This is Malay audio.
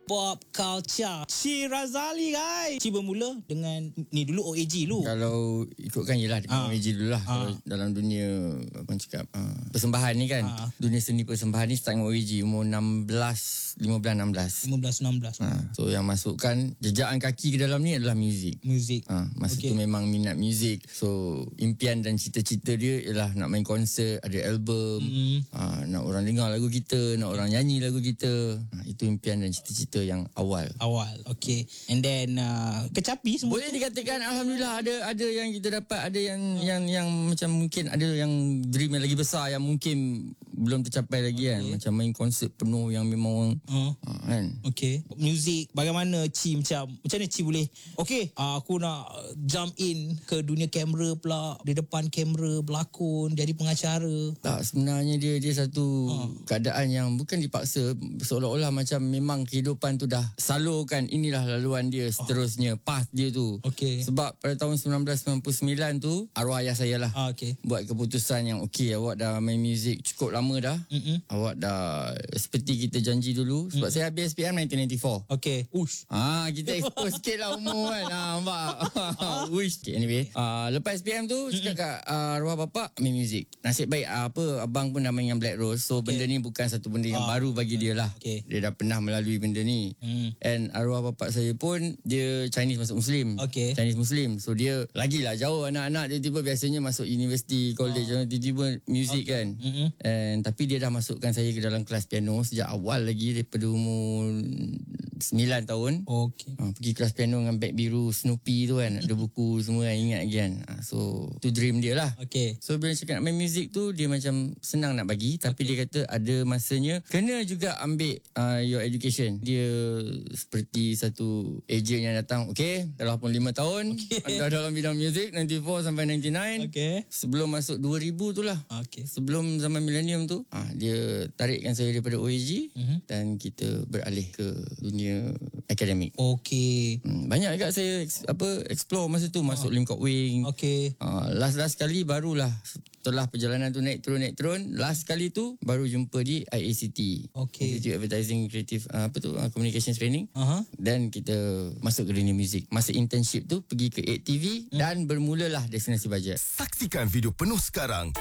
Pop Culture. Ci Razali guys. Ci bermula dengan ni dulu OAG dulu. Kalau ikutkan yelah dengan OAG dulu lah. Kalau dalam dunia apa orang cakap persembahan ni kan. Dunia seni persembahan ni start dengan OAG umur 15, 16. So yang masukkan jejakan kaki ke dalam ni adalah muzik. Masa tu memang minat muzik. So impian dan cita-cita dia ialah nak main konsert, ada album, nak orang dengar lagu kita, nak orang nyanyi lagu kita. Itu impian dan cita-cita yang awal. Okay. And then kecapi semua. Boleh dikatakan alhamdulillah ada yang kita dapat, ada yang macam mungkin ada yang dream yang lagi besar yang mungkin belum tercapai lagi kan. Macam main konsert penuh yang memang orang kan. Okay. Muzik bagaimana Ci macam mana Ci boleh aku nak jump in ke dunia kamera pula, di depan kamera berlakon, jadi pengacara. Tak, sebenarnya dia satu keadaan yang bukan dipaksa, seolah-olah macam memang kehidupan tu dah salurkan, inilah laluan dia seterusnya, path dia tu. Sebab pada tahun 1999 tu arwah ayah saya lah buat keputusan yang awak dah main muzik cukup lama dah. Awak dah seperti kita janji dulu. Sebab saya habis SPM 1994. Kita expose sikit lah umur kan. Nampak. Anyway, lepas SPM tu cakap kat arwah bapa main muzik. Nasib baik abang pun dah main dengan Black Rose. So benda ni bukan satu benda yang baru bagi dia lah. Dia dah pernah melalui benda ni. And arwah bapa saya pun dia Chinese masuk Muslim. Chinese Muslim. So dia lagilah jauh anak-anak tiba-tiba biasanya masuk university, college, tiba-tiba muzik kan. And tapi dia dah masukkan saya ke dalam kelas piano sejak awal lagi, daripada umur 9 tahun. Pergi kelas piano dengan beg biru Snoopy tu kan. Ada buku semua kan, ingat lagi kan. So tu dream dia lah. So bila cakap nak main muzik tu, dia macam senang nak bagi. Tapi dia kata ada masanya kena juga ambil your education. Dia seperti satu agent yang datang, dah 85 tahun, dah dalam bidang muzik 94 sampai 99. Sebelum masuk 2000 tu lah. Sebelum zaman millennium tu, dia tarikkan saya daripada OAG dan kita beralih ke dunia akademik. Banyak juga saya explore masa tu, masuk Limcott Wing. Last kali barulah setelah perjalanan tu naik turun, last kali tu baru jumpa di IACT, Institute Advertising Creative Communications Training. Dan kita masuk ke dunia muzik. Masa internship tu pergi ke 8TV dan bermulalah Destinasi Bajet. Saksikan video penuh sekarang